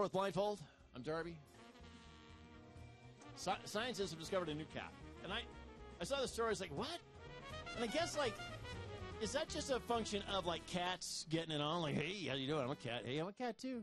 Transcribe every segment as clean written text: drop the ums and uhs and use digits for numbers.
with Blindfold. I'm Darby. Scientists have discovered a new cat. And I saw the story, I was like, what? And I guess, like, is that just a function of, like, cats getting it on? Like, hey, how you doing? I'm a cat. Hey, I'm a cat, too.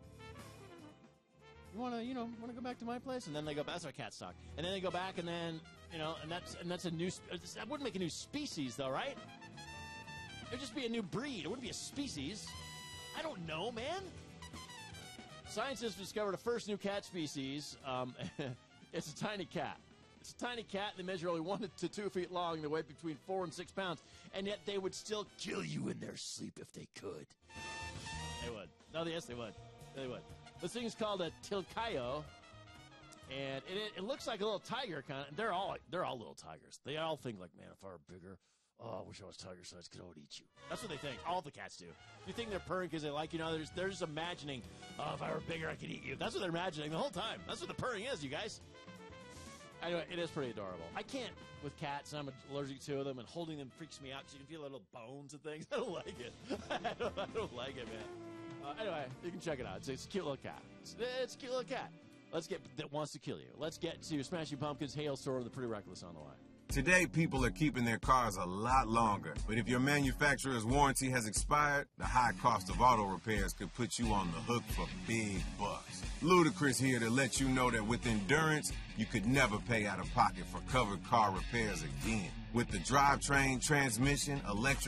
You want to go back to my place? And then they go, that's our cat stock. And then they go back, and then, and that's a new, that wouldn't make a new species, though, right? It would just be a new breed. It wouldn't be a species. I don't know, man. Scientists discovered a first new cat species. It's a tiny cat. It's a tiny cat. They measure only 1 to 2 feet long. They weigh between 4 and 6 pounds. And yet they would still kill you in their sleep if they could. They would. No, yes, they would. They would. This thing is called a tilcayo. And it looks like a little tiger kind of. They're all little tigers. They all think like, man, if I were bigger, I wish I was tiger size because I would eat you. That's what they think. All the cats do. You think they're purring because they like you? They're just imagining, if I were bigger, I could eat you. That's what they're imagining the whole time. That's what the purring is, you guys. Anyway, it is pretty adorable. I can't with cats, and I'm allergic to them, and holding them freaks me out because you can feel little bones and things. I don't like it. I don't like it, man. Anyway, you can check it out. It's a cute little cat. It's a cute little cat. That wants to kill you. Let's get to Smashing Pumpkins, Hailstorm, the Pretty Reckless on the line. Today, people are keeping their cars a lot longer. But if your manufacturer's warranty has expired, the high cost of auto repairs could put you on the hook for big bucks. Ludacris here to let you know that with Endurance, you could never pay out of pocket for covered car repairs again. With the drivetrain, transmission, electric,